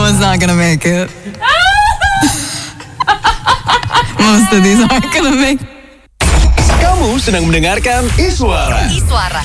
one's not gonna make it. Most of these aren't gonna make it. Kamu sedang mendengarkan Iswara. Iswara